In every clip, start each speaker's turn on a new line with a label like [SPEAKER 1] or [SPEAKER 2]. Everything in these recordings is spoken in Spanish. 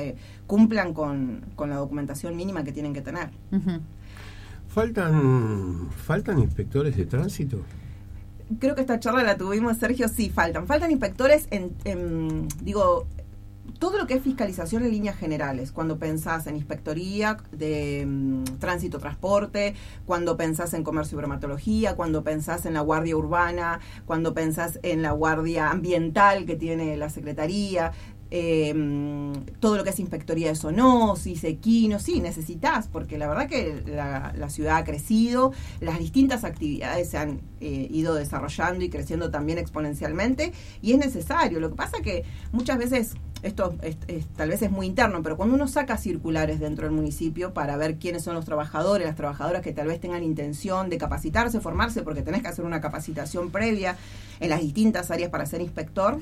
[SPEAKER 1] cumplan con la documentación mínima que tienen que tener.
[SPEAKER 2] Uh-huh.
[SPEAKER 3] ¿Faltan inspectores de tránsito?
[SPEAKER 1] Creo que esta charla la tuvimos, Sergio, sí, faltan inspectores digo, todo lo que es fiscalización en líneas generales, cuando pensás en inspectoría de tránsito, transporte, cuando pensás en comercio y bromatología, cuando pensás en la guardia urbana, cuando pensás en la guardia ambiental que tiene la Secretaría, todo lo que es inspectoría de zoonosis, equinos, sí, necesitas, porque la verdad que la ciudad ha crecido, las distintas actividades se han ido desarrollando y creciendo también exponencialmente, y es necesario. Lo que pasa que muchas veces, esto tal vez es muy interno, pero cuando uno saca circulares dentro del municipio para ver quiénes son los trabajadores, las trabajadoras que tal vez tengan intención de capacitarse, formarse, porque tenés que hacer una capacitación previa en las distintas áreas para ser inspector,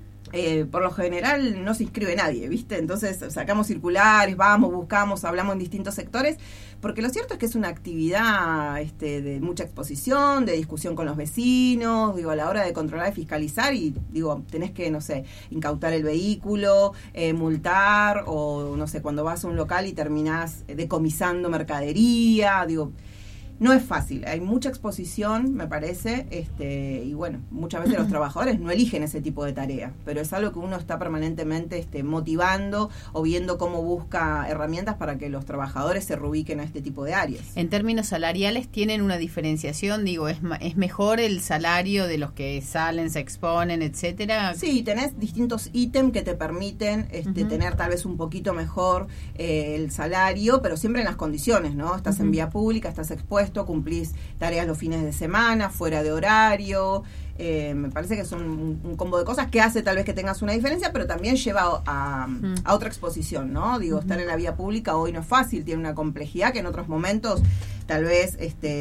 [SPEAKER 1] por lo general no se inscribe nadie, ¿viste? Entonces sacamos circulares, vamos, buscamos, hablamos en distintos sectores, porque lo cierto es que es una actividad de mucha exposición, de discusión con los vecinos, digo, a la hora de controlar y fiscalizar, y digo, tenés que, no sé, incautar el vehículo, multar, o no sé, cuando vas a un local y terminás decomisando mercadería, digo, no es fácil, hay mucha exposición, me parece, y bueno, muchas veces los trabajadores no eligen ese tipo de tarea, pero es algo que uno está permanentemente motivando o viendo cómo busca herramientas para que los trabajadores se reubiquen a este tipo de áreas.
[SPEAKER 2] En términos salariales, ¿tienen una diferenciación? Digo, ¿es mejor el salario de los que salen, se exponen, etcétera?
[SPEAKER 1] Sí, tenés distintos ítems que te permiten tener tal vez un poquito mejor el salario, pero siempre en las condiciones, ¿no? Estás en vía pública, estás expuesto, cumplís tareas los fines de semana, fuera de horario, me parece que son un combo de cosas que hace tal vez que tengas una diferencia, pero también lleva a otra exposición, ¿no? Digo, estar en la vía pública hoy no es fácil, tiene una complejidad que en otros momentos tal vez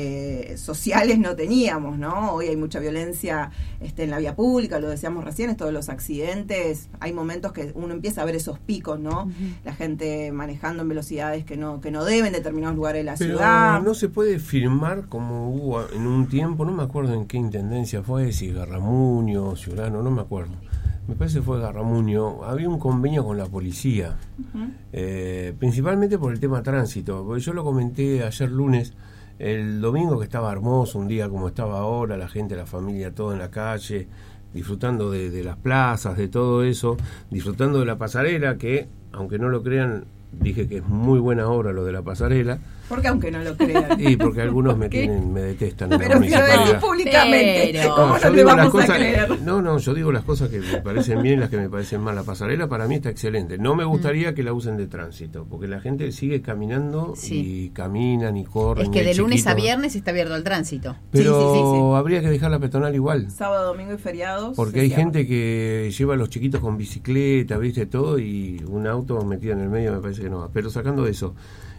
[SPEAKER 1] sociales no teníamos, ¿no? Hoy hay mucha violencia en la vía pública, lo decíamos recién, esto de los accidentes, hay momentos que uno empieza a ver esos picos, ¿no? La gente manejando en velocidades que no deben en determinados lugares de la ciudad.
[SPEAKER 3] Pero no se puede firmar como hubo en un tiempo, no me acuerdo en qué intendencia fue, si Garramuño, Ciurano, no me acuerdo. Me parece que fue Garramuño, había un convenio con la policía, principalmente por el tema tránsito, porque yo lo comenté ayer lunes, el domingo que estaba hermoso, un día como estaba ahora, la gente, la familia, todo en la calle, disfrutando de las plazas, de todo eso, disfrutando de la pasarela, que, aunque no lo crean, dije que es muy buena obra lo de la pasarela.
[SPEAKER 1] Porque aunque no lo crean.
[SPEAKER 3] Y porque algunos me detestan.
[SPEAKER 1] Pero si lo decís públicamente, ¿cómo no te vamos a creer?
[SPEAKER 3] No, yo digo las cosas que me parecen bien y las que me parecen mal. La pasarela para mí está excelente. No me gustaría que la usen de tránsito, porque la gente sigue caminando y caminan y corren.
[SPEAKER 2] Es que de lunes a viernes está abierto el tránsito.
[SPEAKER 3] Pero habría que dejarla peatonal igual.
[SPEAKER 1] Sábado, domingo y feriados.
[SPEAKER 3] Porque hay gente que lleva a los chiquitos con bicicleta, viste, todo, y un auto metido en el medio me parece que no va. Pero sacando eso,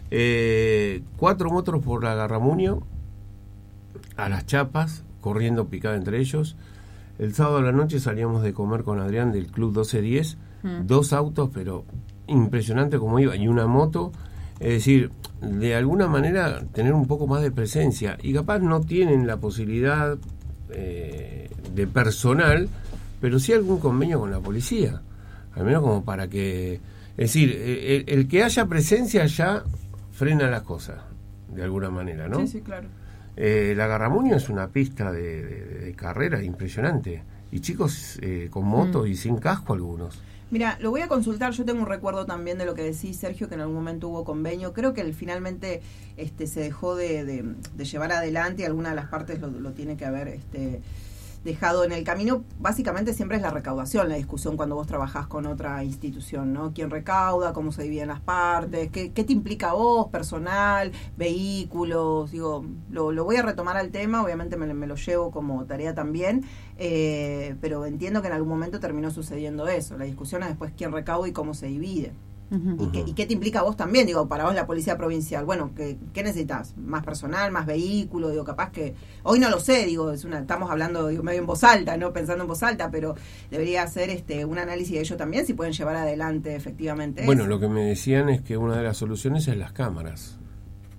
[SPEAKER 3] 4 motos por la Garramuño a las chapas, corriendo picada entre ellos. El sábado a la noche salíamos de comer con Adrián del Club 1210, 2 autos, pero impresionante como iba, y una moto. Es decir, de alguna manera tener un poco más de presencia, y capaz no tienen la posibilidad de personal, pero sí algún convenio con la policía, al menos como para que, es decir, el que haya presencia ya frena las cosas, de alguna manera, ¿no?
[SPEAKER 1] Sí, claro.
[SPEAKER 3] La Garramuño es una pista de carrera impresionante, y chicos con motos y sin casco algunos.
[SPEAKER 1] Mira, lo voy a consultar, yo tengo un recuerdo también de lo que decís, Sergio, que en algún momento hubo convenio, creo que finalmente se dejó de llevar adelante, y alguna de las partes lo tiene que haber dejado en el camino. Básicamente siempre es la recaudación, la discusión cuando vos trabajás con otra institución, ¿no? ¿Quién recauda? ¿Cómo se dividen las partes? ¿Qué te implica a vos? Personal, vehículos, digo, lo voy a retomar al tema, obviamente me lo llevo como tarea también, pero entiendo que en algún momento terminó sucediendo eso, la discusión es después quién recauda y cómo se divide. ¿Y qué te implica a vos también? Digo, para vos la policía provincial, bueno, ¿qué necesitas? ¿Más personal, más vehículo? Digo, capaz que, hoy no lo sé, digo, estamos hablando medio en voz alta, ¿no? Pensando en voz alta, pero debería hacer un análisis de ello también, si pueden llevar adelante efectivamente
[SPEAKER 3] bueno, lo que me decían es que una de las soluciones es las cámaras.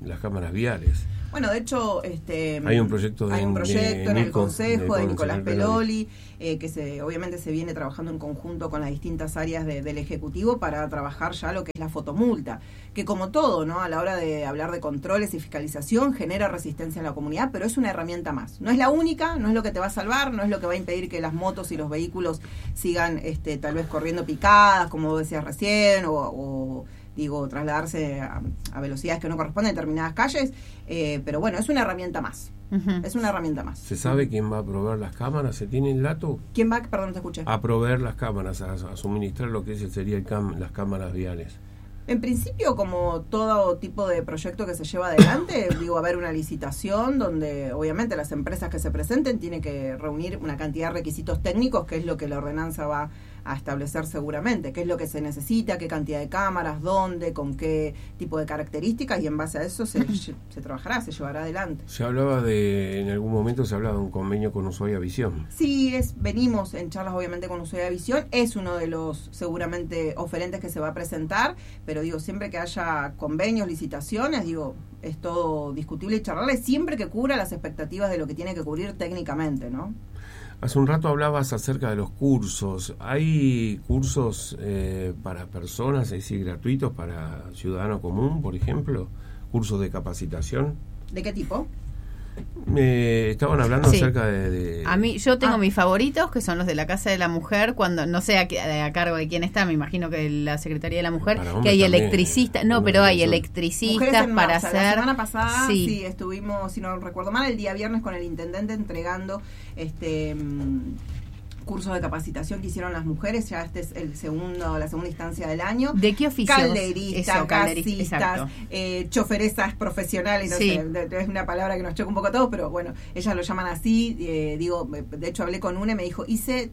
[SPEAKER 3] las cámaras viales.
[SPEAKER 1] Bueno, de hecho,
[SPEAKER 3] hay un proyecto
[SPEAKER 1] en el Consejo de Nicolás Peloli, que obviamente se viene trabajando en conjunto con las distintas áreas del Ejecutivo para trabajar ya lo que es la fotomulta, que como todo, ¿no? A la hora de hablar de controles y fiscalización genera resistencia en la comunidad, pero es una herramienta más. No es la única, no es lo que te va a salvar, no es lo que va a impedir que las motos y los vehículos sigan tal vez corriendo picadas, como decías recién, o trasladarse a velocidades que no corresponden en determinadas calles, pero bueno, es una herramienta más. Uh-huh. Es una herramienta más.
[SPEAKER 3] ¿Se sabe quién va a proveer las cámaras? ¿Se tiene el dato?
[SPEAKER 1] ¿Quién va? Perdón, no te escuché.
[SPEAKER 3] A proveer las cámaras, a suministrar lo que sería las cámaras viales.
[SPEAKER 1] En principio, como todo tipo de proyecto que se lleva adelante, va a haber una licitación donde obviamente las empresas que se presenten tienen que reunir una cantidad de requisitos técnicos, que es lo que la ordenanza va a establecer seguramente, qué es lo que se necesita, qué cantidad de cámaras, dónde, con qué tipo de características, y en base a eso se trabajará, se llevará adelante.
[SPEAKER 3] Se hablaba en algún momento se hablaba de un convenio con Ushuaia Visión.
[SPEAKER 1] Sí, venimos en charlas obviamente con Ushuaia Visión, es uno de los seguramente oferentes que se va a presentar, pero siempre que haya convenios, licitaciones, es todo discutible y charlarle siempre que cubra las expectativas de lo que tiene que cubrir técnicamente, ¿no?
[SPEAKER 3] Hace un rato hablabas acerca de los cursos. ¿Hay cursos para personas, es decir, gratuitos para ciudadano común, por ejemplo? ¿Cursos de capacitación?
[SPEAKER 1] ¿De qué tipo?
[SPEAKER 3] Estaban hablando acerca de...
[SPEAKER 2] A mí, yo tengo mis favoritos, que son los de la Casa de la Mujer, cuando no sé a cargo de quién está, me imagino que la Secretaría de la Mujer, que hay electricistas, pero hay electricistas para hacer... La
[SPEAKER 1] semana pasada sí estuvimos, si no recuerdo mal, el día viernes con el intendente entregando cursos de capacitación que hicieron las mujeres, ya este es la segunda instancia del año.
[SPEAKER 2] ¿De qué oficios?
[SPEAKER 1] Calderistas, gasistas, choferesas profesionales, no sé, es una palabra que nos choca un poco a todos, pero bueno, ellas lo llaman así, de hecho hablé con una y me dijo,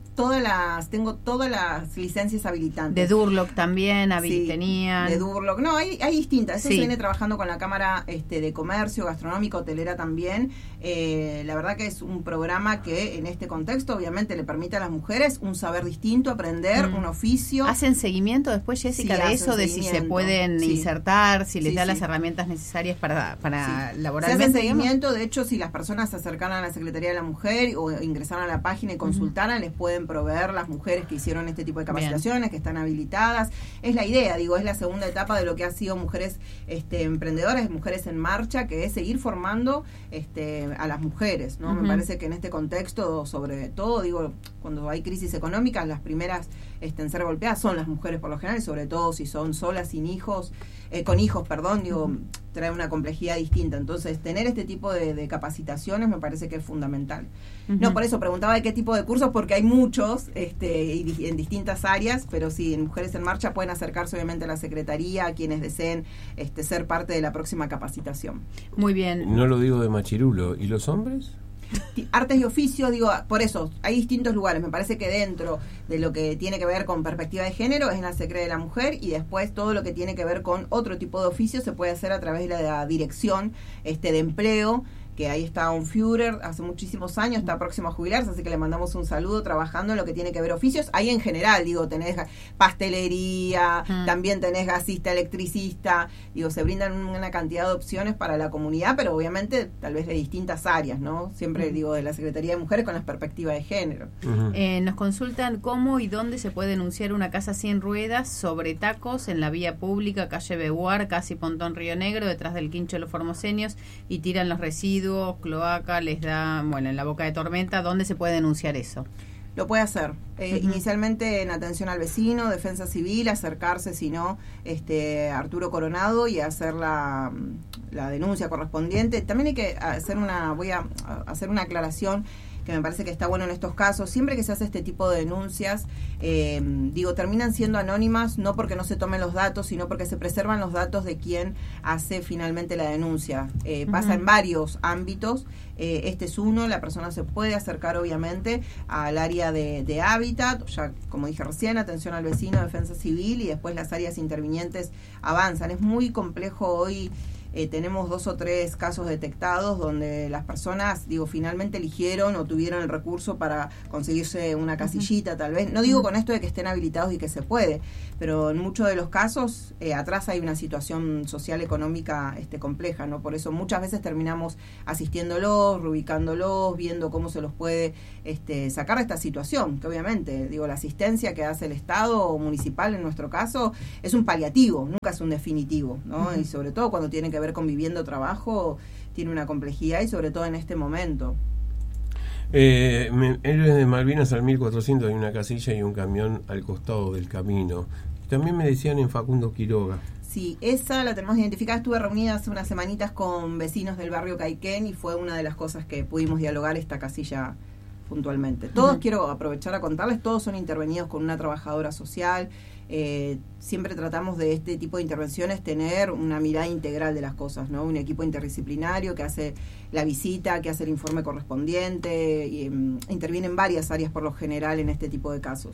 [SPEAKER 1] tengo todas las licencias habilitantes.
[SPEAKER 2] De Durlock también, tenían.
[SPEAKER 1] De Durlock, no, hay distintas, eso se viene trabajando con la Cámara de Comercio, Gastronómico, Hotelera también, la verdad que es un programa que en este contexto obviamente le permite a las mujeres un saber distinto, aprender un oficio.
[SPEAKER 2] ¿Hacen seguimiento después, Jessica, de eso, de si se pueden insertar, si les da las herramientas necesarias para laboralmente?
[SPEAKER 1] Se hace seguimiento, de hecho, si las personas se acercaran a la Secretaría de la Mujer o ingresaran a la página y consultaran, les pueden proveer las mujeres que hicieron este tipo de capacitaciones, que están habilitadas. Es la idea, es la segunda etapa de lo que ha sido Mujeres Emprendedoras, Mujeres en Marcha, que es seguir formando a las mujeres, ¿no? Me parece que en este contexto, sobre todo, cuando hay crisis económica, las primeras en ser golpeadas son las mujeres por lo general, sobre todo si son solas, sin hijos, con hijos, trae una complejidad distinta. Entonces, tener este tipo de capacitaciones me parece que es fundamental. No, por eso preguntaba de qué tipo de cursos, porque hay muchos en distintas áreas, pero sí, en Mujeres en Marcha pueden acercarse obviamente a la Secretaría, a quienes deseen ser parte de la próxima capacitación.
[SPEAKER 2] Muy bien.
[SPEAKER 3] No lo digo de machirulo. ¿Y los hombres?
[SPEAKER 1] Artes y oficios, por eso, hay distintos lugares. Me parece que dentro de lo que tiene que ver con perspectiva de género es en la Secretaría de la Mujer, y después todo lo que tiene que ver con otro tipo de oficio se puede hacer a través de la dirección de empleo, que ahí está un Führer, hace muchísimos años, está próximo a jubilarse, así que le mandamos un saludo, trabajando en lo que tiene que ver oficios. Ahí en general, tenés pastelería, también tenés gasista, electricista, se brindan una cantidad de opciones para la comunidad, pero obviamente tal vez de distintas áreas, ¿no? Siempre de la Secretaría de Mujeres con la perspectiva de género.
[SPEAKER 2] Nos consultan cómo y dónde se puede denunciar una casa sin ruedas sobre tacos en la vía pública, calle Beguar, casi Pontón Río Negro, detrás del Quincho de los Formoseños, y tiran los residuos, cloaca, les da, en la boca de tormenta. ¿Dónde se puede denunciar eso?
[SPEAKER 1] Lo puede hacer. Inicialmente en atención al vecino, defensa civil, acercarse, si no, Arturo Coronado, y hacer la denuncia correspondiente. También hay que voy a hacer una aclaración que me parece que está bueno en estos casos. Siempre que se hace este tipo de denuncias, terminan siendo anónimas, no porque no se tomen los datos, sino porque se preservan los datos de quien hace finalmente la denuncia. Pasa en varios ámbitos. Este es uno, la persona se puede acercar obviamente al área de hábitat, ya como dije recién, atención al vecino, defensa civil, y después las áreas intervinientes avanzan. Es muy complejo hoy tenemos 2 o 3 casos detectados donde las personas, finalmente eligieron o tuvieron el recurso para conseguirse una casillita, tal vez. No digo con esto de que estén habilitados y que se puede, pero en muchos de los casos atrás hay una situación social, económica compleja, ¿no? Por eso muchas veces terminamos asistiéndolos, reubicándolos, viendo cómo se los puede sacar de esta situación, que obviamente, la asistencia que hace el Estado o municipal en nuestro caso es un paliativo, nunca es un definitivo, ¿no? Y sobre todo cuando tiene que ver con vivienda o trabajo, tiene una complejidad y sobre todo en este momento.
[SPEAKER 3] Héroes de Malvinas al 1400 hay una casilla y un camión al costado del camino. También me decían en Facundo Quiroga.
[SPEAKER 1] Sí, esa la tenemos identificada. Estuve reunida hace unas semanitas con vecinos del barrio Caiquén y fue una de las cosas que pudimos dialogar esta casilla puntualmente. Todos, quiero aprovechar a contarles, todos son intervenidos con una trabajadora social. Siempre tratamos de este tipo de intervenciones tener una mirada integral de las cosas, ¿no? Un equipo interdisciplinario que hace la visita, que hace el informe correspondiente, y interviene en varias áreas por lo general en este tipo de casos.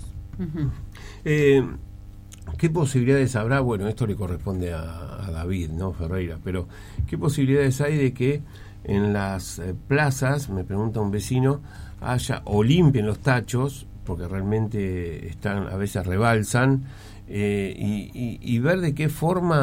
[SPEAKER 3] ¿Qué posibilidades habrá? Bueno, esto le corresponde a David, ¿no? Ferreira, pero ¿qué posibilidades hay de que en las plazas, me pregunta un vecino, haya o limpien los tachos, porque realmente están, a veces rebalsan, y ver de qué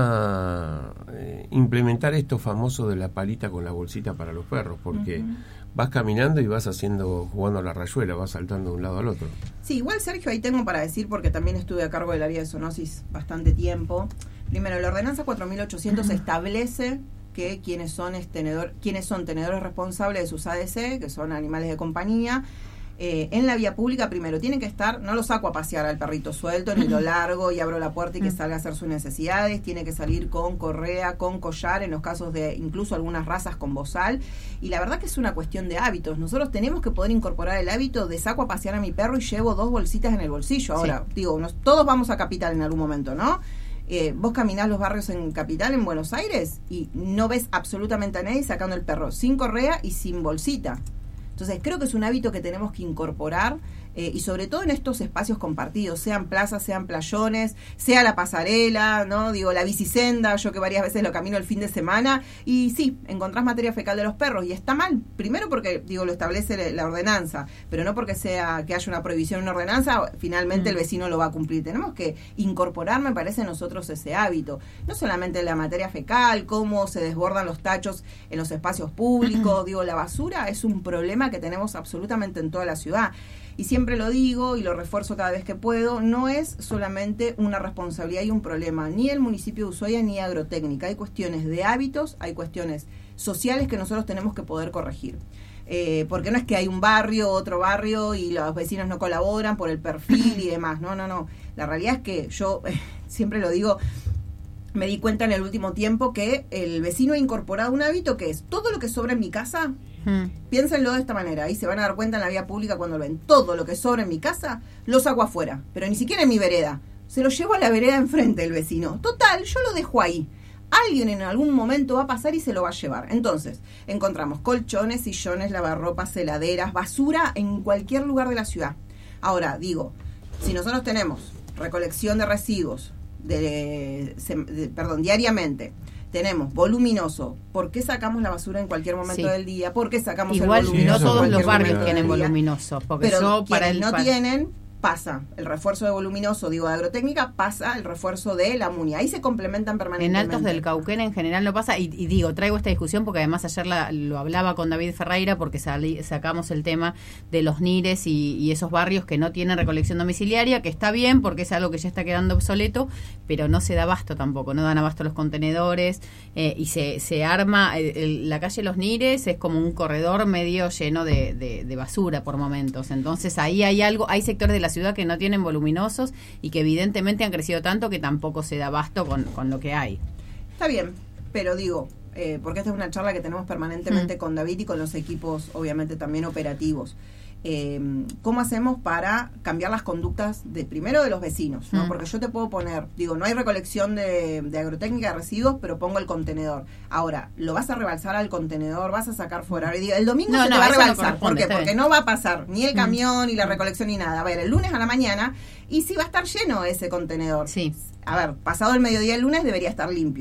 [SPEAKER 3] forma implementar esto famoso de la palita con la bolsita para los perros, porque vas caminando y vas jugando a la rayuela, vas saltando de un lado al otro.
[SPEAKER 1] Sí, igual Sergio, ahí tengo para decir, porque también estuve a cargo del área de zoonosis bastante tiempo. Primero, la ordenanza 4800 establece que quienes son tenedores responsables de sus ADC, que son animales de compañía, en la vía pública, primero, tienen que estar, no lo saco a pasear al perrito suelto, ni lo largo y abro la puerta y que salga a hacer sus necesidades, tiene que salir con correa, con collar, en los casos de incluso algunas razas con bozal, y la verdad que es una cuestión de hábitos. Nosotros tenemos que poder incorporar el hábito de saco a pasear a mi perro y llevo 2 bolsitas en el bolsillo. Ahora, todos vamos a Capital en algún momento, ¿no? Vos caminás los barrios en Capital, en Buenos Aires, y no ves absolutamente a nadie sacando el perro sin correa y sin bolsita. Entonces creo que es un hábito que tenemos que incorporar, y sobre todo en estos espacios compartidos, sean plazas, sean playones, sea la pasarela, ¿no? La bicisenda, yo que varias veces lo camino el fin de semana, y sí, encontrás materia fecal de los perros, y está mal, primero porque, lo establece la ordenanza, pero no porque sea que haya una prohibición en una ordenanza, finalmente el vecino lo va a cumplir. Tenemos que incorporar, me parece, nosotros ese hábito, no solamente la materia fecal, cómo se desbordan los tachos en los espacios públicos, la basura es un problema que tenemos absolutamente en toda la ciudad. Y siempre lo digo y lo refuerzo cada vez que puedo, no es solamente una responsabilidad y un problema, ni el municipio de Ushuaia ni Agrotécnica. Hay cuestiones de hábitos, hay cuestiones sociales que nosotros tenemos que poder corregir. Porque no es que hay un barrio, otro barrio y los vecinos no colaboran por el perfil y demás. No. La realidad es que yo siempre lo digo, me di cuenta en el último tiempo que el vecino ha incorporado un hábito que es todo lo que sobra en mi casa. Piénsenlo de esta manera, ahí se van a dar cuenta en la vía pública cuando lo ven. Todo lo que sobra en mi casa lo saco afuera, pero ni siquiera en mi vereda, se lo llevo a la vereda enfrente el vecino. Total, yo lo dejo ahí, alguien en algún momento va a pasar y se lo va a llevar. Entonces encontramos colchones, sillones, lavarropas, heladeras, basura en cualquier lugar de la ciudad. Ahora digo, si nosotros tenemos recolección de residuos diariamente, tenemos voluminoso, ¿por qué sacamos la basura en cualquier momento del día? ¿Por qué sacamos
[SPEAKER 2] igual
[SPEAKER 1] el voluminoso?
[SPEAKER 2] No todos los barrios tienen voluminoso, porque
[SPEAKER 1] pero quienes no tienen, pasa el refuerzo de voluminoso, de Agrotécnica, pasa el refuerzo de la MUNI. Ahí se complementan permanentemente.
[SPEAKER 2] En Altos del Cauquén en general no pasa, y traigo esta discusión porque además ayer lo hablaba con David Ferreira, porque sacamos el tema de los NIRES y esos barrios que no tienen recolección domiciliaria, que está bien porque es algo que ya está quedando obsoleto, pero no se da abasto tampoco, no dan abasto los contenedores, y se arma, la calle Los Nires es como un corredor medio lleno de basura por momentos. Entonces ahí hay sectores de la ciudad que no tienen voluminosos y que evidentemente han crecido tanto que tampoco se da abasto con lo que hay.
[SPEAKER 1] Está bien, pero porque esta es una charla que tenemos permanentemente con David y con los equipos obviamente también operativos. ¿Cómo hacemos para cambiar las conductas primero de los vecinos, ¿no? Porque yo te puedo poner, no hay recolección de Agrotécnica de residuos, pero pongo el contenedor. Ahora, ¿lo vas a rebalsar al contenedor? ¿Vas a sacar fuera? El domingo se te va a rebalsar. ¿Por qué? Porque no va a pasar ni el camión, ni la recolección, ni nada. A ver, el lunes a la mañana, y si va a estar lleno ese contenedor.
[SPEAKER 2] Sí.
[SPEAKER 1] A ver, pasado el mediodía el lunes debería estar limpio.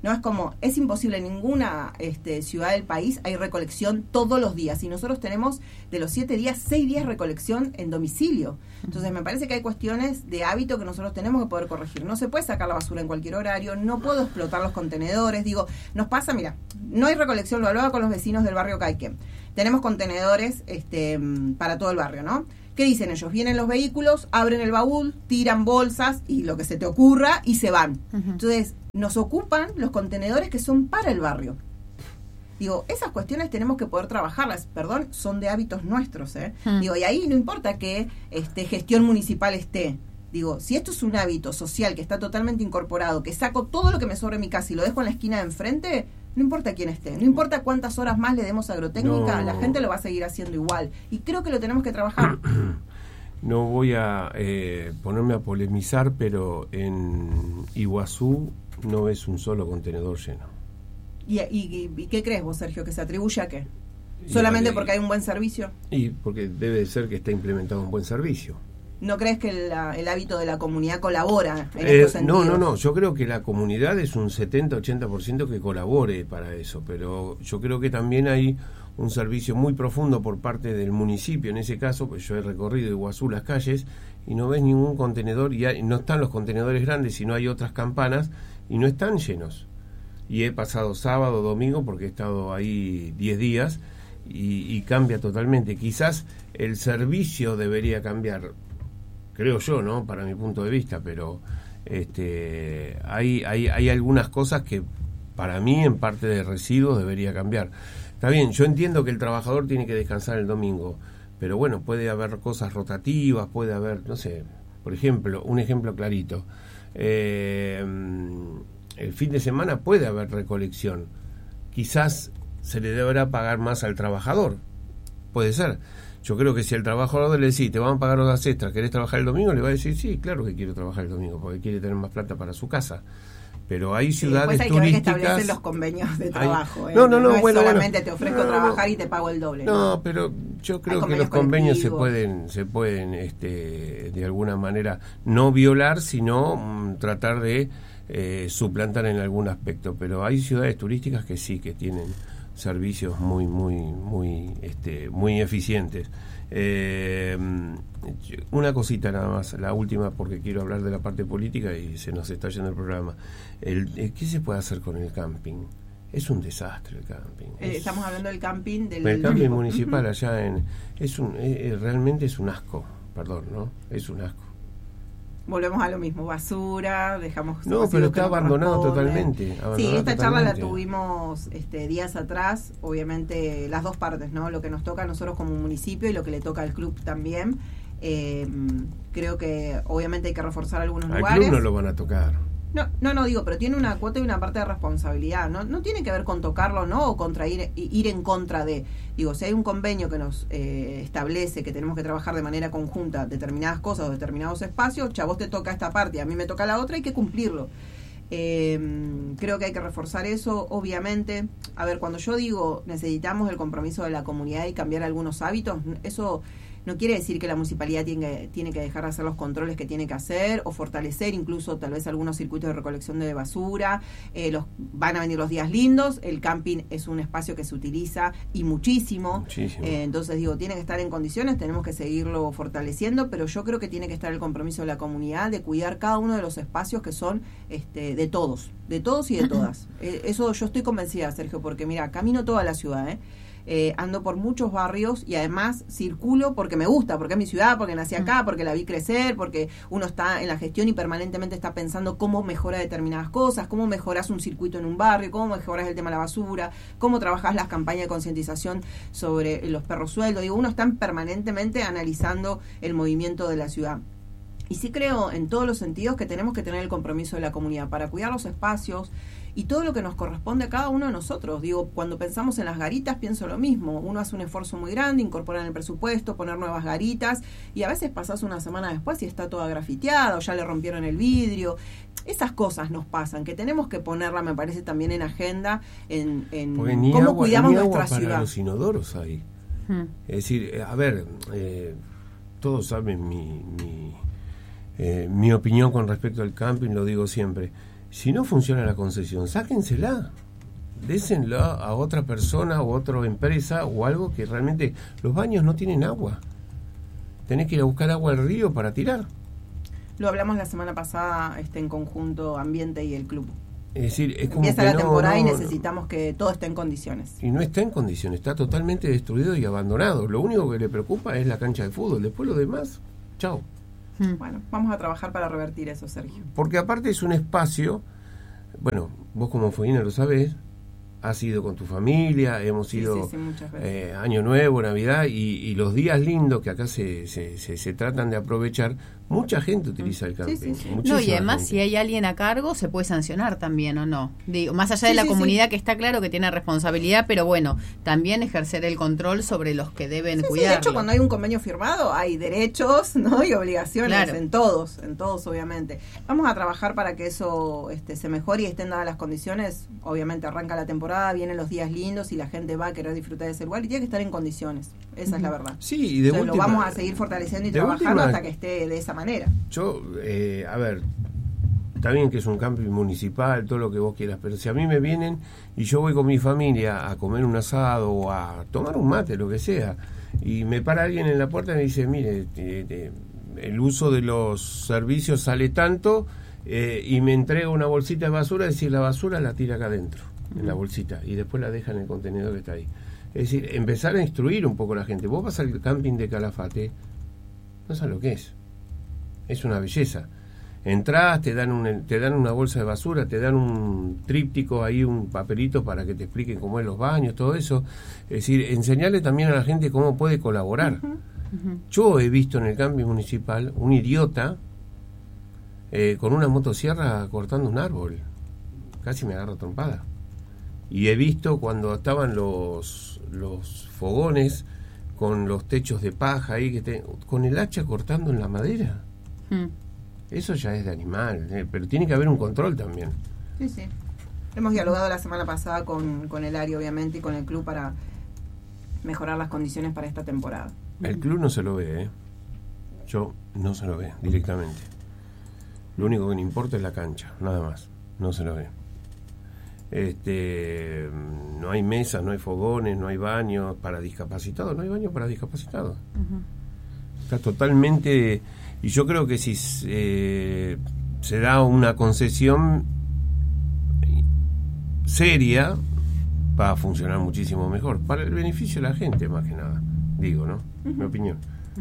[SPEAKER 1] No es como, es imposible, en ninguna ciudad del país hay recolección todos los días. Y nosotros tenemos de los 7 días, 6 días recolección en domicilio. Entonces me parece que hay cuestiones de hábito que nosotros tenemos que poder corregir. No se puede sacar la basura en cualquier horario, no puedo explotar los contenedores. Digo, nos pasa, mira, no hay recolección, lo hablaba con los vecinos del barrio Caique. Tenemos contenedores para todo el barrio, ¿no? ¿Qué dicen ellos? Vienen los vehículos, abren el baúl, tiran bolsas y lo que se te ocurra y se van. Entonces, nos ocupan los contenedores que son para el barrio. Digo, esas cuestiones tenemos que poder trabajarlas, perdón, son de hábitos nuestros, ¿eh? Digo, y ahí no importa que gestión municipal esté. Digo, si esto es un hábito social que está totalmente incorporado, que saco todo lo que me sobra en mi casa y lo dejo en la esquina de enfrente, no importa quién esté, no importa cuántas horas más le demos a agrotécnica, la gente lo va a seguir haciendo igual. Y creo que lo tenemos que trabajar.
[SPEAKER 3] No voy a ponerme a polemizar, pero en Iguazú no es un solo contenedor lleno.
[SPEAKER 1] ¿Y qué crees vos, Sergio, que se atribuye a qué? ¿Solamente porque hay un buen servicio?
[SPEAKER 3] Y porque debe ser que está implementado un buen servicio.
[SPEAKER 1] ¿No crees que el hábito de la comunidad colabora en estos sentidos?
[SPEAKER 3] No, yo creo que la comunidad es un 70-80% que colabore para eso, pero yo creo que también hay un servicio muy profundo por parte del municipio, en ese caso, pues yo he recorrido Iguazú las calles y no ves ningún contenedor, y no están los contenedores grandes, sino hay otras campanas y no están llenos. Y he pasado sábado, domingo, porque he estado ahí 10 días y cambia totalmente. Quizás el servicio debería cambiar, creo yo, ¿no? Para mi punto de vista, pero hay algunas cosas que para mí en parte de residuos debería cambiar. Está bien, yo entiendo que el trabajador tiene que descansar el domingo, pero bueno, puede haber cosas rotativas, puede haber, no sé, por ejemplo, un ejemplo clarito. El fin de semana puede haber recolección. Quizás se le deberá pagar más al trabajador. Puede ser. Yo creo que si al trabajador le decís, te van a pagar horas extras, ¿querés trabajar el domingo? Le va a decir, sí, claro que quiero trabajar el domingo, porque quiere tener más plata para su casa. Pero hay ciudades
[SPEAKER 1] hay
[SPEAKER 3] turísticas...
[SPEAKER 1] que establecer los convenios de trabajo.
[SPEAKER 3] No,
[SPEAKER 1] es solamente te ofrezco trabajar y te pago el doble.
[SPEAKER 3] No, pero yo creo que los convenios se pueden de alguna manera no violar, sino tratar de suplantar en algún aspecto. Pero hay ciudades turísticas que sí, que tienen servicios muy eficientes. Una cosita nada más, la última, porque quiero hablar de la parte política y se nos está yendo el programa. ¿Qué se puede hacer con el camping? Es un desastre el camping.
[SPEAKER 1] Estamos hablando del camping
[SPEAKER 3] el camping municipal allá realmente es un asco, perdón, ¿no? Es un asco.
[SPEAKER 1] Volvemos a lo mismo, basura, dejamos...
[SPEAKER 3] No, pero está abandonado totalmente.
[SPEAKER 1] Sí, esta charla la tuvimos días atrás, obviamente las dos partes, ¿no? Lo que nos toca a nosotros como municipio y lo que le toca al club también. Creo que obviamente hay que reforzar algunos lugares.
[SPEAKER 3] Al club no lo van a tocar.
[SPEAKER 1] No, digo, pero tiene una cuota y una parte de responsabilidad. No tiene que ver con tocarlo, ¿no? O contra ir en contra de... Digo, si hay un convenio que nos establece que tenemos que trabajar de manera conjunta determinadas cosas o determinados espacios, a vos te toca esta parte y a mí me toca la otra, hay que cumplirlo. Creo que hay que reforzar eso, obviamente. A ver, cuando yo digo necesitamos el compromiso de la comunidad y cambiar algunos hábitos, eso... No quiere decir que la municipalidad tiene que dejar de hacer los controles que tiene que hacer o fortalecer incluso tal vez algunos circuitos de recolección de basura. Van a venir los días lindos, el camping es un espacio que se utiliza y muchísimo. Entonces digo, tiene que estar en condiciones, tenemos que seguirlo fortaleciendo, pero yo creo que tiene que estar el compromiso de la comunidad de cuidar cada uno de los espacios que son de todos y de todas. Eso yo estoy convencida, Sergio, porque mira, camino toda la ciudad, ando por muchos barrios y además circulo porque me gusta, porque es mi ciudad, porque nací acá, porque la vi crecer, porque uno está en la gestión y permanentemente está pensando cómo mejora determinadas cosas, cómo mejoras un circuito en un barrio, cómo mejoras el tema de la basura, cómo trabajas las campañas de concientización sobre los perros sueldos. Digo, uno está permanentemente analizando el movimiento de la ciudad. Y sí creo en todos los sentidos que tenemos que tener el compromiso de la comunidad para cuidar los espacios y todo lo que nos corresponde a cada uno de nosotros. Digo, cuando pensamos en las garitas pienso lo mismo. Uno hace un esfuerzo muy grande, incorpora en el presupuesto, poner nuevas garitas y a veces pasás una semana después y está toda grafiteada o ya le rompieron el vidrio. Esas cosas nos pasan, que tenemos que ponerla, me parece, también en agenda, en cómo cuidamos nuestra ciudad.
[SPEAKER 3] Para los inodoros hay. Es decir, a ver, todos saben mi opinión con respecto al camping, lo digo siempre. Si no funciona la concesión, sáquensela. Désenla a otra persona o otra empresa o algo que realmente... Los baños no tienen agua. Tenés que ir a buscar agua al río para tirar.
[SPEAKER 1] Lo hablamos la semana pasada en conjunto Ambiente y el club.
[SPEAKER 3] Es decir, es como
[SPEAKER 1] empieza
[SPEAKER 3] que
[SPEAKER 1] la temporada y necesitamos que todo esté en condiciones.
[SPEAKER 3] Y no está en condiciones, está totalmente destruido y abandonado. Lo único que le preocupa es la cancha de fútbol. Después lo demás, chao.
[SPEAKER 1] Bueno, vamos a trabajar para revertir eso, Sergio.
[SPEAKER 3] Porque aparte es un espacio, bueno, vos como Fueguina lo sabés, has ido con tu familia, hemos ido
[SPEAKER 1] muchas veces.
[SPEAKER 3] Año Nuevo, Navidad y los días lindos que acá se tratan de aprovechar. Mucha gente utiliza el camping.
[SPEAKER 2] No, y además si hay alguien a cargo se puede sancionar también, ¿o no? Digo, más allá de la comunidad que está claro que tiene responsabilidad, pero bueno, también ejercer el control sobre los que deben cuidarlo.
[SPEAKER 1] De hecho, cuando hay un convenio firmado hay derechos, ¿no? Y obligaciones en todos obviamente. Vamos a trabajar para que eso se mejore y estén dadas las condiciones. Obviamente arranca la temporada, vienen los días lindos y la gente va a querer disfrutar de ese lugar y tiene que estar en condiciones. Esa es la verdad.
[SPEAKER 3] Sí, y de última,
[SPEAKER 1] lo vamos a seguir fortaleciendo y trabajando hasta que esté de esa manera.
[SPEAKER 3] Yo, a ver, está bien que es un camping municipal, todo lo que vos quieras, pero si a mí me vienen y yo voy con mi familia a comer un asado o a tomar un mate, lo que sea, y me para alguien en la puerta y me dice, mire, el uso de los servicios sale tanto, y me entrega una bolsita de basura, es decir, la basura la tira acá adentro, en la bolsita, y después la deja en el contenedor que está ahí. Es decir, empezar a instruir un poco a la gente. Vos vas al camping de Calafate, no sabes lo que es. Es una belleza. Entrás, te dan una bolsa de basura, te dan un tríptico ahí, un papelito para que te expliquen cómo es los baños, todo eso. Es decir, enseñarle también a la gente cómo puede colaborar. Yo he visto en el camping municipal un idiota con una motosierra cortando un árbol. Casi me agarra trompada. Y he visto cuando estaban los fogones con los techos de paja ahí, con el hacha cortando en la madera. Eso ya es de animal, pero tiene que haber un control también.
[SPEAKER 1] Sí. Hemos dialogado la semana pasada con el área, obviamente, y con el club para mejorar las condiciones para esta temporada.
[SPEAKER 3] El club no se lo ve, Yo no se lo ve directamente. Lo único que me importa es la cancha, nada más. No se lo ve. No hay mesas, no hay fogones, no hay baños para discapacitados, no hay baños para discapacitados. Está totalmente... Y yo creo que si se da una concesión seria, va a funcionar muchísimo mejor, para el beneficio de la gente más que nada, digo, ¿no? Mi opinión.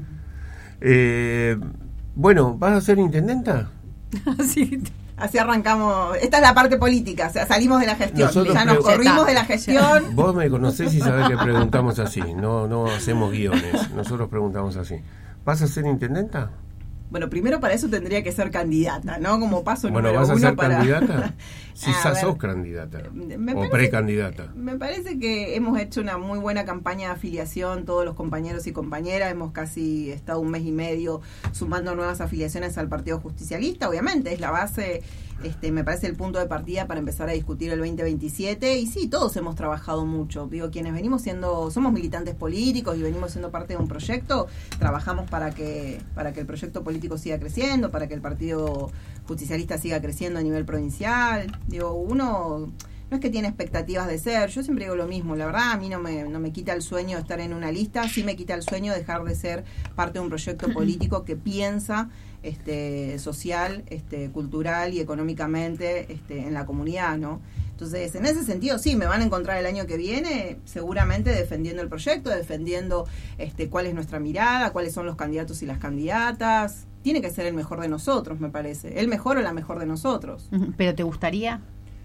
[SPEAKER 3] Bueno, ¿vas a ser intendenta?
[SPEAKER 1] Sí. Así arrancamos. Esta es la parte política, o sea, salimos de la gestión. Ya nos corrimos de la gestión.
[SPEAKER 3] Vos me conocés y sabés que preguntamos así, no hacemos guiones, nosotros preguntamos así. ¿Vas a ser intendenta?
[SPEAKER 1] Bueno, primero para eso tendría que ser candidata, ¿no? Como paso número uno.
[SPEAKER 3] ¿Vas a ser
[SPEAKER 1] para...
[SPEAKER 3] candidata? Si sos candidata o precandidata.
[SPEAKER 1] Me parece que hemos hecho una muy buena campaña de afiliación, todos los compañeros y compañeras. Hemos casi estado 1 mes y medio sumando nuevas afiliaciones al Partido Justicialista. Obviamente es la base, me parece el punto de partida para empezar a discutir el 2027. Y sí, todos hemos trabajado mucho. Digo, quienes somos militantes políticos y venimos siendo parte de un proyecto, trabajamos para que el proyecto político siga creciendo, para que el Partido Justicialista siga creciendo a nivel provincial. Digo, uno no es que tiene expectativas de ser, yo siempre digo lo mismo, la verdad a mí no me quita el sueño de estar en una lista, sí me quita el sueño de dejar de ser parte de un proyecto político que piensa social, cultural y económicamente en la comunidad, ¿no? Entonces, en ese sentido, sí, me van a encontrar el año que viene, seguramente defendiendo el proyecto, defendiendo cuál es nuestra mirada, cuáles son los candidatos y las candidatas. Tiene que ser el mejor de nosotros, me parece. El mejor o la mejor de nosotros.
[SPEAKER 2] ¿Pero te gustaría?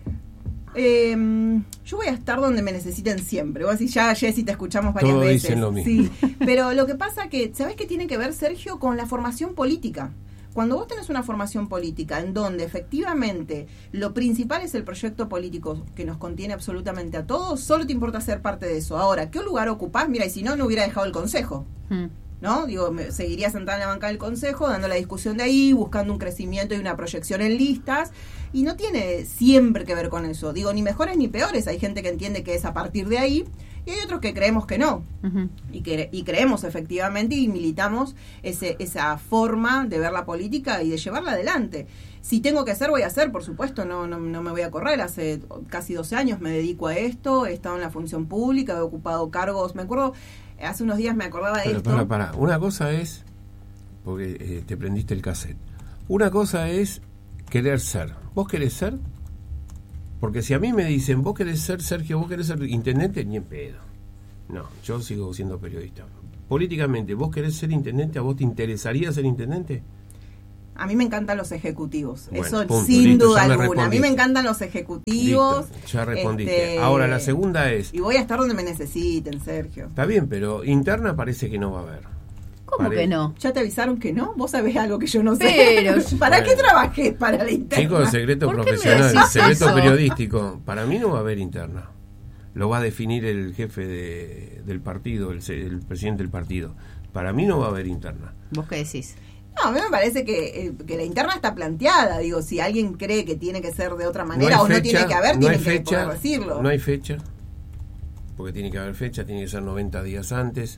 [SPEAKER 1] Yo voy a estar donde me necesiten siempre. Vos decís, ya, Jessy, te escuchamos varias
[SPEAKER 3] Todos
[SPEAKER 1] veces.
[SPEAKER 3] Dicen lo mismo.
[SPEAKER 1] Sí, pero lo que pasa que, ¿sabés qué tiene que ver, Sergio, con la formación política? Cuando vos tenés una formación política en donde efectivamente lo principal es el proyecto político que nos contiene absolutamente a todos, solo te importa ser parte de eso. Ahora, ¿qué lugar ocupás? Mira, y si no hubiera dejado el consejo. ¿No? Digo, seguiría sentada en la banca del consejo, dando la discusión de ahí, buscando un crecimiento y una proyección en listas, y no tiene siempre que ver con eso. Digo, ni mejores ni peores. Hay gente que entiende que es a partir de ahí y hay otros que creemos que no. Uh-huh. Y creemos efectivamente y militamos esa forma de ver la política y de llevarla adelante. Si tengo que hacer, voy a hacer, por supuesto, no me voy a correr. Hace casi 12 años me dedico a esto, he estado en la función pública, he ocupado cargos. Me acuerdo, hace unos días me acordaba de esto.
[SPEAKER 3] Para. Una cosa es, porque te prendiste el cassette, una cosa es querer ser. ¿Vos querés ser? Porque si a mí me dicen, vos querés ser, Sergio, vos querés ser intendente, ni en pedo. No, yo sigo siendo periodista. Políticamente, ¿vos querés ser intendente? ¿A vos te interesaría ser intendente?
[SPEAKER 1] A mí me encantan los ejecutivos,
[SPEAKER 3] bueno,
[SPEAKER 1] eso
[SPEAKER 3] punto,
[SPEAKER 1] sin
[SPEAKER 3] listo,
[SPEAKER 1] duda alguna. A mí me encantan los ejecutivos.
[SPEAKER 3] Listo, ya respondiste. Ahora la segunda es...
[SPEAKER 1] Y voy a estar donde me necesiten, Sergio.
[SPEAKER 3] Está bien, pero interna parece que no va a haber.
[SPEAKER 2] ¿Cómo que no?
[SPEAKER 1] ¿Ya te avisaron que no? ¿Vos sabés algo que yo no sé?
[SPEAKER 2] Pero
[SPEAKER 1] ¿Para qué trabajé para la interna?
[SPEAKER 3] Chicos, secreto profesional, secreto periodístico. Para mí no va a haber interna. Lo va a definir el jefe del partido, el presidente del partido. Para mí no va a haber interna.
[SPEAKER 2] ¿Vos qué decís?
[SPEAKER 1] No, a mí me parece que la interna está planteada. Digo, si alguien cree que tiene que ser de otra manera o no tiene que haber, tiene que poder decirlo.
[SPEAKER 3] No hay fecha, porque tiene que haber fecha, tiene que ser 90 días antes.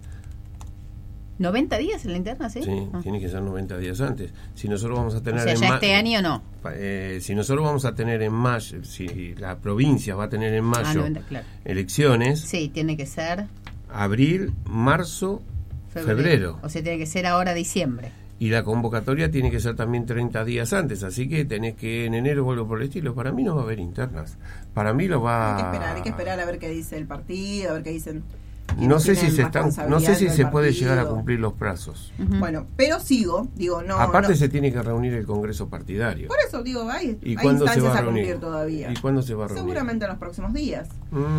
[SPEAKER 2] ¿90 días en la interna, sí?
[SPEAKER 3] Sí, tiene que ser 90 días antes. Si nosotros vamos a tener...
[SPEAKER 2] O sea, ya este año no.
[SPEAKER 3] Si nosotros vamos a tener en mayo, si la provincia va a tener en mayo
[SPEAKER 2] 90, claro,
[SPEAKER 3] elecciones...
[SPEAKER 2] Sí, tiene que ser...
[SPEAKER 3] Abril, marzo, febrero.
[SPEAKER 2] O sea, tiene que ser ahora diciembre.
[SPEAKER 3] Y la convocatoria tiene que ser también 30 días antes, así que tenés que en enero o algo por el estilo. Para mí no va a haber internas. Para mí lo va...
[SPEAKER 1] Hay que esperar a ver qué dice el partido, a ver qué dicen...
[SPEAKER 3] No sé si se puede llegar a cumplir los plazos.
[SPEAKER 1] Uh-huh. Bueno, pero digo, no.
[SPEAKER 3] Aparte se tiene que reunir el Congreso partidario.
[SPEAKER 1] Por eso digo, hay
[SPEAKER 3] instancias
[SPEAKER 1] a cumplir todavía.
[SPEAKER 3] ¿Y cuándo se va a reunir?
[SPEAKER 1] Seguramente en los próximos días.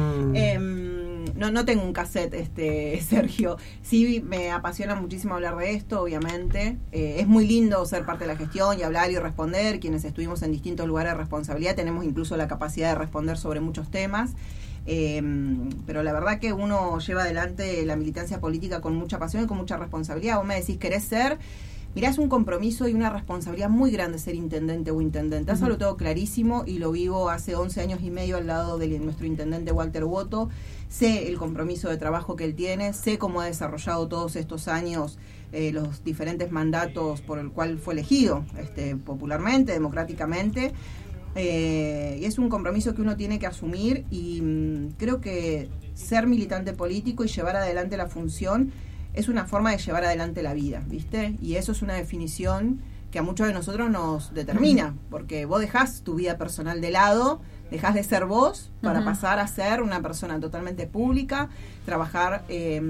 [SPEAKER 1] No tengo un cassette, Sergio. Sí, me apasiona muchísimo hablar de esto, obviamente. Es muy lindo ser parte de la gestión y hablar y responder. Quienes estuvimos en distintos lugares de responsabilidad tenemos incluso la capacidad de responder sobre muchos temas. Pero la verdad que uno lleva adelante la militancia política con mucha pasión y con mucha responsabilidad. Vos me decís, ¿querés ser? Mirá, es un compromiso y una responsabilidad muy grande ser intendente o intendente. Eso lo tengo clarísimo y lo vivo hace 11 años y medio al lado de nuestro intendente Walter Boto. Sé el compromiso de trabajo que él tiene, sé cómo ha desarrollado todos estos años los diferentes mandatos por el cual fue elegido, popularmente, democráticamente. Y es un compromiso que uno tiene que asumir y creo que ser militante político y llevar adelante la función es una forma de llevar adelante la vida, ¿viste? Y eso es una definición que a muchos de nosotros nos determina, porque vos dejás tu vida personal de lado, dejás de ser vos para pasar a ser una persona totalmente pública, trabajar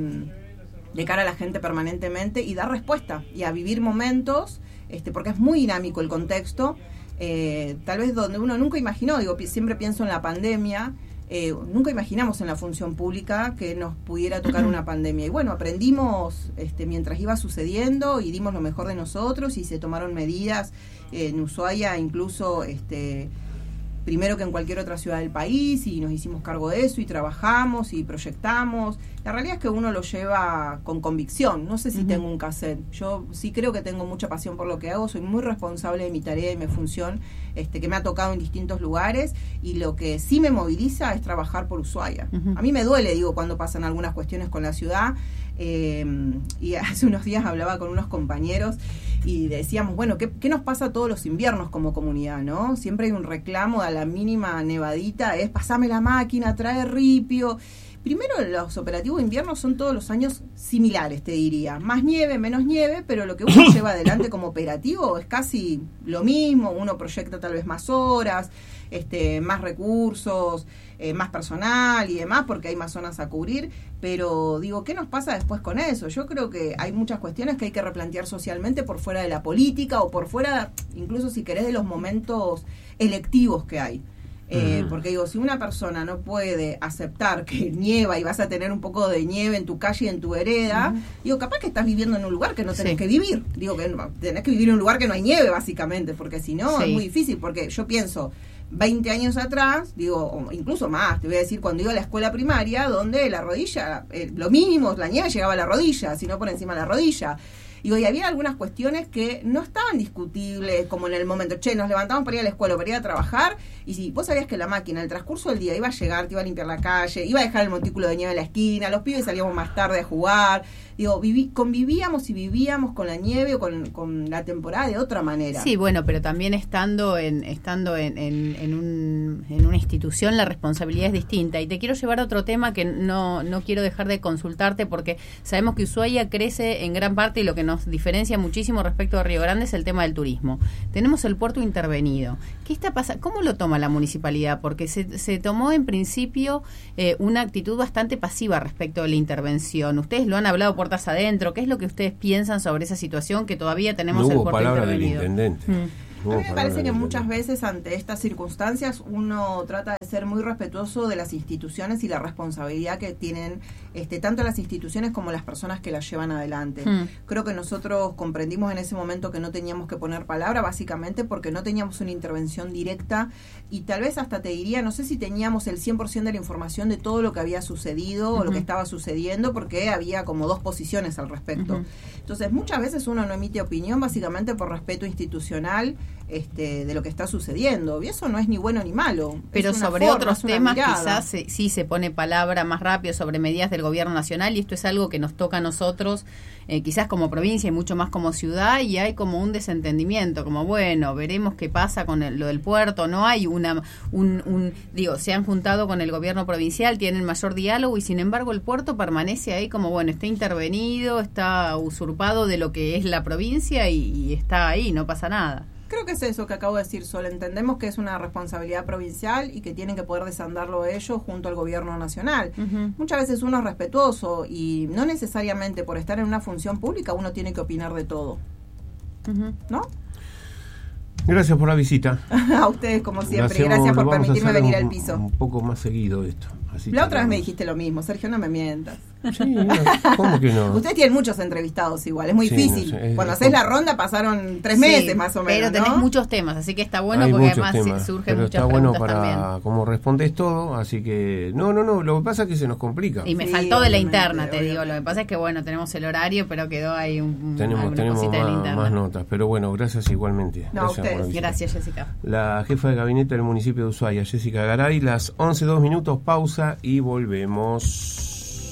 [SPEAKER 1] de cara a la gente permanentemente y dar respuesta y a vivir momentos, porque es muy dinámico el contexto. Tal vez donde uno nunca imaginó, siempre pienso en la pandemia, nunca imaginamos en la función pública que nos pudiera tocar una pandemia. Y bueno, aprendimos mientras iba sucediendo y dimos lo mejor de nosotros y se tomaron medidas en Ushuaia, incluso primero que en cualquier otra ciudad del país, y nos hicimos cargo de eso y trabajamos y proyectamos. La realidad es que uno lo lleva con convicción. No sé si tengo un cassette. Yo sí creo que tengo mucha pasión por lo que hago. Soy muy responsable de mi tarea y mi función que me ha tocado en distintos lugares. Y lo que sí me moviliza es trabajar por Ushuaia. A mí me duele, cuando pasan algunas cuestiones con la ciudad. Y hace unos días hablaba con unos compañeros y decíamos, bueno, ¿qué nos pasa todos los inviernos como comunidad, no? Siempre hay un reclamo a la mínima nevadita, es pasame la máquina, trae ripio. Primero, los operativos de invierno son todos los años similares, te diría. Más nieve, menos nieve, pero lo que uno lleva adelante como operativo es casi lo mismo. Uno proyecta tal vez más horas, más recursos, más personal y demás, porque hay más zonas a cubrir. Pero digo, ¿qué nos pasa después con eso? Yo creo que hay muchas cuestiones que hay que replantear socialmente por fuera de la política o por fuera, incluso si querés, de los momentos electivos que hay. Porque si una persona no puede aceptar que nieva y vas a tener un poco de nieve en tu calle y en tu vereda, capaz que estás viviendo en un lugar que no tenés que vivir. Que tenés que vivir en un lugar que no hay nieve, básicamente, porque si no es muy difícil. Porque yo pienso 20 años atrás, o incluso más, te voy a decir, cuando iba a la escuela primaria, donde la rodilla, lo mínimo, la nieve llegaba a la rodilla, si no por encima de la rodilla. Y hoy había algunas cuestiones que no estaban discutibles como en el momento. Che, nos levantamos para ir a la escuela, para ir a trabajar, y si vos sabías que la máquina, el transcurso del día, iba a llegar, te iba a limpiar la calle, iba a dejar el montículo de nieve en la esquina, los pibes salíamos más tarde a jugar. Digo, convivíamos y vivíamos con la nieve o con la temporada de otra manera.
[SPEAKER 2] Sí, bueno, pero también estando en una institución la responsabilidad es distinta. Y te quiero llevar a otro tema que no quiero dejar de consultarte, porque sabemos que Ushuaia crece en gran parte y lo que nos diferencia muchísimo respecto a Río Grande es el tema del turismo. Tenemos el puerto intervenido. ¿Qué está pasando? ¿Cómo lo toma la municipalidad? Porque se tomó en principio una actitud bastante pasiva respecto de la intervención. Ustedes lo han hablado puertas adentro. ¿Qué es lo que ustedes piensan sobre esa situación que todavía tenemos el puerto intervenido?
[SPEAKER 3] Del intendente.
[SPEAKER 1] A mí me parece que muchas veces ante estas circunstancias uno trata de ser muy respetuoso de las instituciones y la responsabilidad que tienen tanto las instituciones como las personas que las llevan adelante. Creo que nosotros comprendimos en ese momento que no teníamos que poner palabra, básicamente porque no teníamos una intervención directa, y tal vez hasta te diría, no sé si teníamos el 100% de la información de todo lo que había sucedido o lo que estaba sucediendo, porque había como dos posiciones al respecto. Entonces muchas veces uno no emite opinión básicamente por respeto institucional de lo que está sucediendo, y eso no es ni bueno ni malo.
[SPEAKER 2] Pero sobre otros temas quizás sí se pone palabra más rápido sobre medidas del gobierno nacional, y esto es algo que nos toca a nosotros, quizás como provincia y mucho más como ciudad, y hay como un desentendimiento, como bueno, veremos qué pasa con lo del puerto. No hay se han juntado con el gobierno provincial, tienen mayor diálogo, y sin embargo el puerto permanece ahí como bueno, está intervenido, está usurpado de lo que es la provincia y está ahí, no pasa nada.
[SPEAKER 1] Creo que es eso que acabo de decir, Sol. Entendemos que es una responsabilidad provincial y que tienen que poder desandarlo ellos junto al gobierno nacional. Muchas veces uno es respetuoso y no necesariamente por estar en una función pública uno tiene que opinar de todo. ¿No?
[SPEAKER 3] Gracias por la visita.
[SPEAKER 1] A ustedes, como siempre. Gracias por permitirme venir al piso.
[SPEAKER 3] Un poco más seguido esto. Así
[SPEAKER 1] la otra vez me dijiste lo mismo, Sergio, no me mientas.
[SPEAKER 3] Sí, no, ¿cómo que no?
[SPEAKER 1] Ustedes tienen muchos entrevistados igual, es muy difícil. No sé, cuando haces la ronda pasaron 3 meses más o menos,
[SPEAKER 2] pero tenés muchos temas, así que está bueno. Hay porque además surgen muchas preguntas también. Está bueno para
[SPEAKER 3] cómo respondes todo, así que no, lo que pasa es que se nos complica.
[SPEAKER 2] Y me faltó de la interna, te digo, lo que pasa es que bueno, tenemos el horario, pero quedó ahí
[SPEAKER 3] tenemos más notas, pero bueno, gracias igualmente.
[SPEAKER 1] No, gracias a ustedes.
[SPEAKER 2] Gracias, Jessica.
[SPEAKER 3] La jefa de gabinete del municipio de Ushuaia, Jessica Garay, las 11:02, pausa y volvemos.